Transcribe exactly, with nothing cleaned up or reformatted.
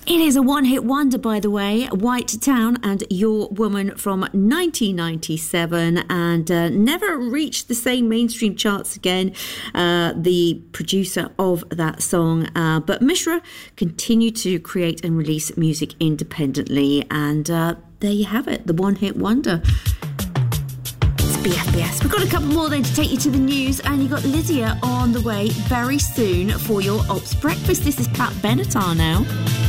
It is a one-hit wonder, by the way, White Town and Your Woman from nineteen ninety-seven, and uh, never reached the same mainstream charts again, uh, the producer of that song. Uh, but Mishra continued to create and release music independently, and uh, there you have it, the one-hit wonder. It's B F B S. We've got a couple more then to take you to the news, and you've got Lydia on the way very soon for your Ops Breakfast. This is Pat Benatar now.